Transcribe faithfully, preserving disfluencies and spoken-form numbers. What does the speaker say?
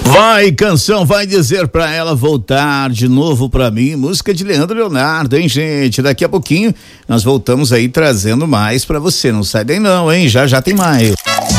Vai, canção, vai dizer pra ela voltar de novo pra mim, música de Leandro Leonardo, hein, gente? Daqui a pouquinho nós voltamos aí trazendo mais pra você, não sai daí não, hein? Já já tem mais.